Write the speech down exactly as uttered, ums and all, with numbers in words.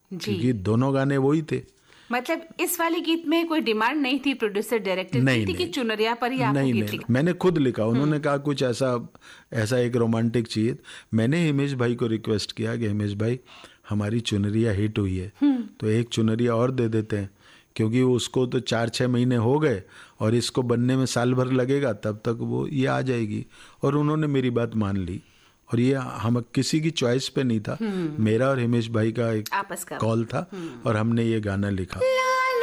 क्योंकि दोनों गाने वही थे। मतलब इस वाले गीत में कोई डिमांड नहीं थी प्रोड्यूसर डायरेक्टर की थी कि चुनरिया पर ही आपको गीत लिखा? मैंने खुद लिखा। उन्होंने कहा कुछ ऐसा ऐसा एक रोमांटिक चाहिए। मैंने हिमेश भाई को रिक्वेस्ट किया कि हिमेश भाई हमारी चुनरिया हिट हुई है तो एक चुनरिया और दे देते हैं, क्योंकि उसको तो चार छः महीने हो गए और इसको बनने में साल भर लगेगा, तब तक वो ये आ जाएगी। और उन्होंने मेरी बात मान ली और ये हम किसी की चॉइस पे नहीं था, मेरा और हिमेश भाई का एक आपस का कॉल था और हमने ये गाना लिखा।